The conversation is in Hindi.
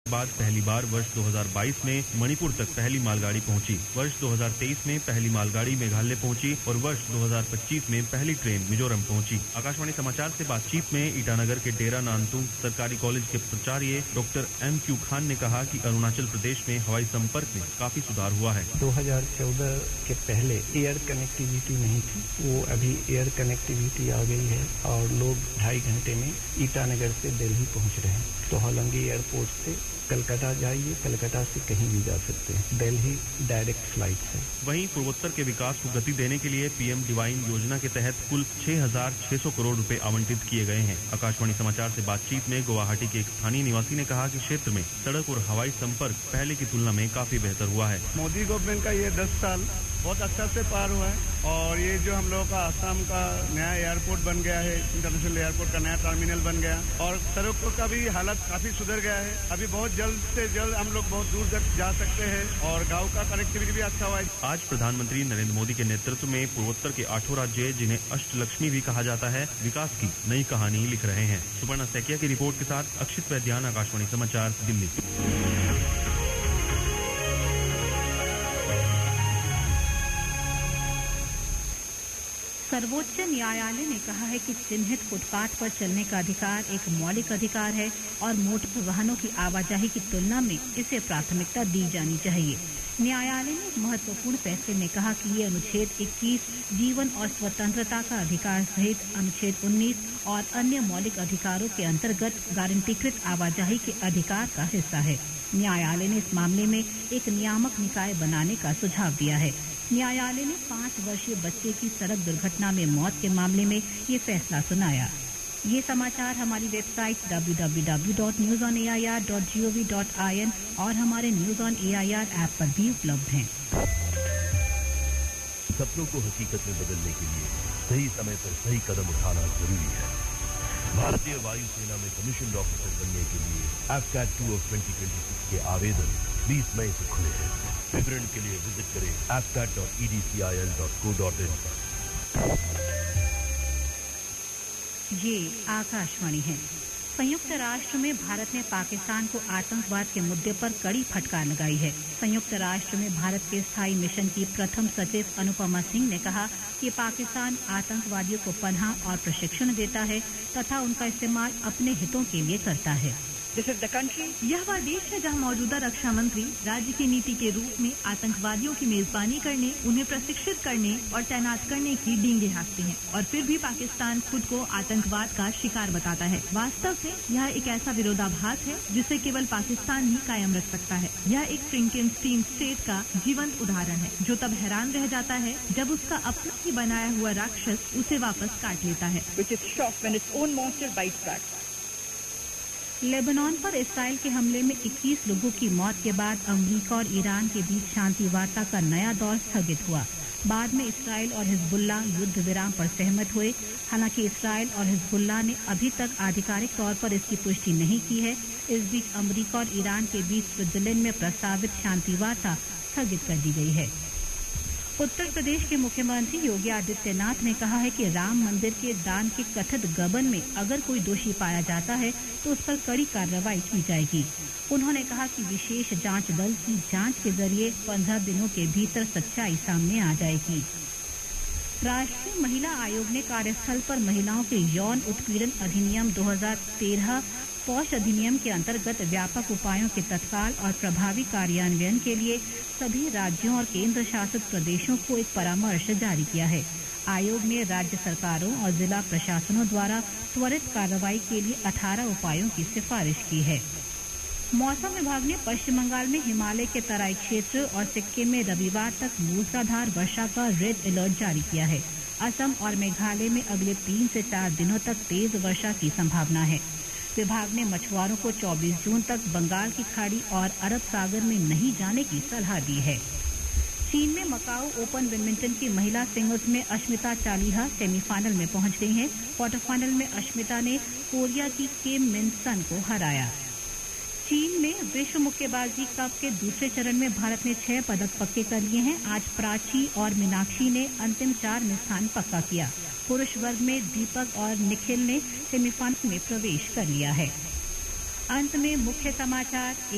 बाद पहली बार वर्ष 2022 में मणिपुर तक पहली मालगाड़ी पहुंची। वर्ष 2023 में पहली मालगाड़ी मेघालय पहुंची और वर्ष 2025 में पहली ट्रेन मिजोरम पहुंची। आकाशवाणी समाचार से बातचीत में ईटानगर के डेरा नानतुंग सरकारी कॉलेज के प्राचार्य डॉक्टर M.Q. खान ने कहा कि अरुणाचल प्रदेश में हवाई संपर्क में काफी सुधार हुआ है। 2014 के पहले एयर कनेक्टिविटी नहीं थी, वो अभी एयर कनेक्टिविटी आ गई है और लोग 2.5 घंटे में ईटानगर से दिल्ली पहुंच रहे हैं। तो होलोंगी एयरपोर्ट से कलकत्ता जाइए, कलकत्ता से कहीं भी जा सकते हैं। दिल्ली डायरेक्ट फ्लाइट है। वहीं पूर्वोत्तर के विकास को गति देने के लिए पीएम डिवाइन योजना के तहत कुल 6,600 करोड़ रुपए आवंटित किए गए हैं। आकाशवाणी समाचार से बातचीत में गुवाहाटी के एक स्थानीय निवासी ने कहा कि क्षेत्र में सड़क और हवाई संपर्क पहले की तुलना में काफी बेहतर हुआ है। मोदी गवर्नमेंट का ये 10 साल बहुत अच्छा से पार हुआ है और ये जो हम लोगों का आसाम का नया एयरपोर्ट बन गया है, इंटरनेशनल एयरपोर्ट का नया टर्मिनल बन गया और सड़कों का भी हालत काफी सुधर गया है। अभी बहुत जल्द से जल्द हम लोग बहुत दूर तक जा सकते हैं और गांव का कनेक्टिविटी भी अच्छा हुआ है। आज प्रधानमंत्री नरेंद्र मोदी के नेतृत्व में पूर्वोत्तर के 8 राज्य, जिन्हें अष्टलक्ष्मी भी कहा जाता है, विकास की नई कहानी लिख रहे हैं। सुपर्णा सैकिया की रिपोर्ट के साथ अक्षित वैद्यान, आकाशवाणी समाचार, दिल्ली। सर्वोच्च न्यायालय ने कहा है कि चिन्हित फुटपाथ पर चलने का अधिकार एक मौलिक अधिकार है और मोटर वाहनों की आवाजाही की तुलना में इसे प्राथमिकता दी जानी चाहिए। न्यायालय ने एक महत्वपूर्ण फैसले में कहा कि ये अनुच्छेद 21 जीवन और स्वतंत्रता का अधिकार सहित अनुच्छेद 19 और अन्य मौलिक अधिकारों के अंतर्गत गारंटीकृत आवाजाही के अधिकार का हिस्सा है। न्यायालय ने इस मामले में एक नियामक निकाय बनाने का सुझाव दिया है। न्यायालय ने 5 वर्षीय बच्चे की सड़क दुर्घटना में मौत के मामले में ये फैसला सुनाया। ये समाचार हमारी वेबसाइट www.newsonair.gov.in और हमारे न्यूज ऑन AIR ऐप पर भी उपलब्ध हैं। सपनों को हकीकत में बदलने के लिए सही समय पर सही कदम उठाना जरूरी है। भारतीय वायुसेना में कमीशन ऑफिसर बनने के लिए AFCAT 2 of 2026 के आवेदन 20 मई से खुले हैं। विवरण के लिए विजिट करें afcat.edcil.co.in पर। ये आकाशवाणी है। संयुक्त राष्ट्र में भारत ने पाकिस्तान को आतंकवाद के मुद्दे पर कड़ी फटकार लगाई है। संयुक्त राष्ट्र में भारत के स्थायी मिशन की प्रथम सचिव अनुपमा सिंह ने कहा कि पाकिस्तान आतंकवादियों को पनाह और प्रशिक्षण देता है तथा उनका इस्तेमाल अपने हितों के लिए करता है। यह वह देश है जहां मौजूदा रक्षा मंत्री राज्य की नीति के रूप में आतंकवादियों की मेजबानी करने, उन्हें प्रशिक्षित करने और तैनात करने की डींगे हाँकते हैं और फिर भी पाकिस्तान खुद को आतंकवाद का शिकार बताता है। वास्तव में यह एक ऐसा विरोधाभास है जिसे केवल पाकिस्तान ही कायम रख सकता है। यह एक फ्रैंकेनस्टीन स्टेट का जीवंत उदाहरण है जो तब हैरान रह जाता है जब उसका अपना ही बनाया हुआ राक्षस उसे वापस काट लेता है। लेबनान पर इसराइल के हमले में 21 लोगों की मौत के बाद अमेरिका और ईरान के बीच शांति वार्ता का नया दौर स्थगित हुआ। बाद में इसराइल और हिजबुल्लाह युद्ध विराम पर सहमत हुए। हालांकि इसराइल और हिजबुल्लाह ने अभी तक आधिकारिक तौर पर इसकी पुष्टि नहीं की है। इस बीच अमेरिका और ईरान के बीच स्विट्जरलैंड में प्रस्तावित शांति वार्ता स्थगित कर दी गई है। उत्तर प्रदेश के मुख्यमंत्री योगी आदित्यनाथ ने कहा है कि राम मंदिर के दान के कथित गबन में अगर कोई दोषी पाया जाता है तो उस पर कड़ी कार्रवाई की जाएगी। उन्होंने कहा कि विशेष जांच दल की जांच के जरिए 15 दिनों के भीतर सच्चाई सामने आ जाएगी। राष्ट्रीय महिला आयोग ने कार्यस्थल पर महिलाओं के यौन उत्पीड़न अधिनियम 2013 पौष अधिनियम के अंतर्गत व्यापक उपायों के तत्काल और प्रभावी कार्यान्वयन के लिए सभी राज्यों और केंद्र शासित प्रदेशों को एक परामर्श जारी किया है। आयोग ने राज्य सरकारों और जिला प्रशासनों द्वारा त्वरित कार्रवाई के लिए 18 उपायों की सिफारिश की है। मौसम विभाग ने पश्चिम बंगाल में हिमालय के तराई क्षेत्र और सिक्किम में रविवार तक मूसलाधार वर्षा का रेड अलर्ट जारी किया है। असम और मेघालय में अगले 3 से 4 दिनों तक तेज वर्षा की संभावना है। विभाग ने मछुआरों को 24 जून तक बंगाल की खाड़ी और अरब सागर में नहीं जाने की सलाह दी है। चीन में मकाऊ ओपन बैडमिंटन की महिला सिंगल्स में अश्मिता चालिहा सेमीफाइनल में पहुंच गई हैं। क्वार्टर फाइनल में अश्मिता ने कोरिया की किम मिन सन को हराया। चीन में विश्व मुक्केबाजी कप के दूसरे चरण में भारत ने 6 पदक पक्के कर लिए हैं। आज प्राची और मीनाक्षी ने अंतिम 4 में स्थान पक्का किया। पुरुष वर्ग में दीपक और निखिल ने सेमीफाइनल में प्रवेश कर लिया है। अंत में मुख्य समाचार